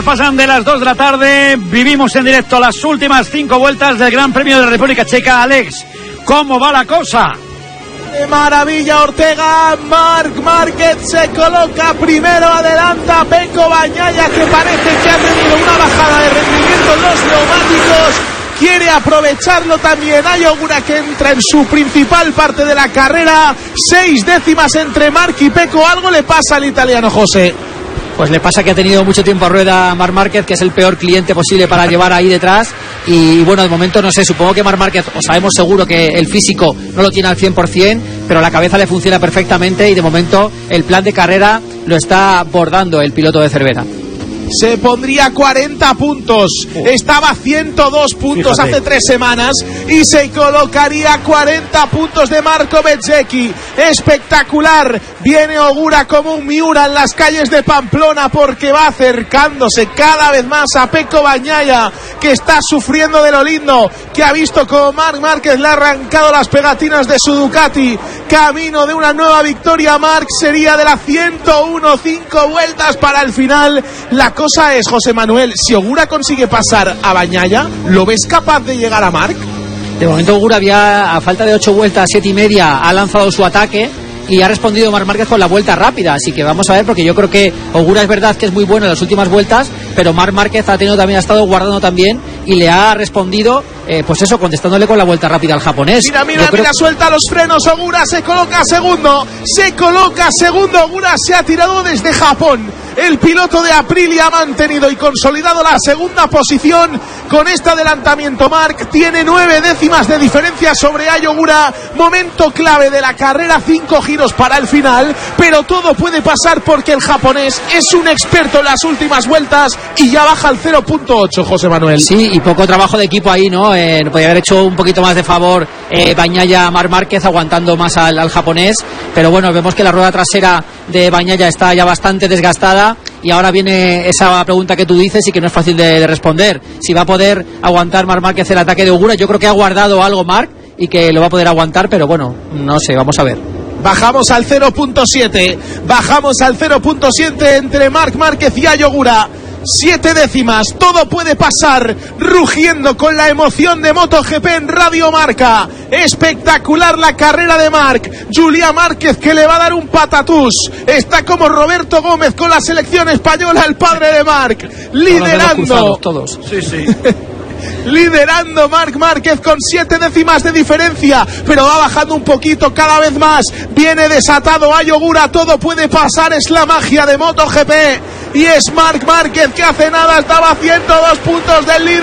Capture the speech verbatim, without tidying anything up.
pasan de las dos de la tarde. Vivimos en directo las últimas cinco vueltas del Gran Premio de la República Checa. Alex, ¿cómo va la cosa? De maravilla Ortega. Marc Márquez se coloca primero, adelanta a Pecco Bagnaia, que parece que ha tenido una bajada de rendimiento en los neumáticos. Quiere aprovecharlo también Ai Ogura, que entra en su principal parte de la carrera. Seis décimas entre Marc y Pecco. Algo le pasa al italiano, José. Pues le pasa que ha tenido mucho tiempo a rueda a Marc Márquez, que es el peor cliente posible para llevar ahí detrás. Y bueno, de momento no sé, supongo que Marc Márquez, o sabemos seguro que el físico no lo tiene al cien por ciento, pero la cabeza le funciona perfectamente y de momento el plan de carrera lo está bordando el piloto de Cervera. Se pondría cuarenta puntos, estaba a ciento dos puntos. Fíjate. Hace tres semanas, y se colocaría cuarenta puntos de Marco Bezzecchi. Espectacular. Viene Ogura como un Miura en las calles de Pamplona, porque va acercándose cada vez más a Pecco Bagnaia, que está sufriendo de lo lindo, que ha visto como Marc Márquez le ha arrancado las pegatinas de su Ducati. Camino de una nueva victoria. Marc sería de la ciento uno, cinco vueltas para el final. La cosa es, José Manuel, si Ogura consigue pasar a Bagnaia, ¿lo ves capaz de llegar a Marc? De momento Ogura había, a falta de ocho vueltas, siete y media, ha lanzado su ataque y ha respondido Marc Márquez con la vuelta rápida, así que vamos a ver, porque yo creo que Ogura es verdad que es muy bueno en las últimas vueltas, pero Marc Márquez ha tenido también, ha estado guardando también y le ha respondido, eh, pues eso, contestándole con la vuelta rápida al japonés. Mira, mira, creo... mira, suelta los frenos, Ogura se coloca segundo, se coloca segundo, Ogura se ha tirado desde Japón. El piloto de Aprilia ha mantenido y consolidado la segunda posición. Con este adelantamiento Marc tiene nueve décimas de diferencia sobre Ai Ogura. Momento clave de la carrera, cinco giros para el final, pero todo puede pasar porque el japonés es un experto en las últimas vueltas y ya baja al cero punto ocho, José Manuel. Sí, y poco trabajo de equipo ahí, ¿no? Eh, podría haber hecho un poquito más de favor eh, Bagnaia a Marc Márquez, aguantando más al, al japonés, pero bueno, vemos que la rueda trasera de Bagnaia está ya bastante desgastada. Y ahora viene esa pregunta que tú dices y que no es fácil de, de responder. Si va a poder aguantar Marc Márquez el ataque de Ogura. Yo creo que ha guardado algo Marc y que lo va a poder aguantar, pero bueno, no sé, vamos a ver. Bajamos al cero punto siete. Bajamos al cero punto siete entre Marc Márquez y Ai Ogura. Siete décimas, todo puede pasar, rugiendo con la emoción de MotoGP en Radio Marca. Espectacular la carrera de Marc. Julián Márquez, que le va a dar un patatús. Está como Roberto Gómez con la selección española, el padre de Marc, liderando. Todos. Sí, sí. Liderando Marc Márquez con siete décimas de diferencia, pero va bajando un poquito cada vez más. Viene desatado Ai Ogura, todo puede pasar, es la magia de MotoGP. Y es Marc Márquez, que hace nada estaba a ciento dos puntos del líder.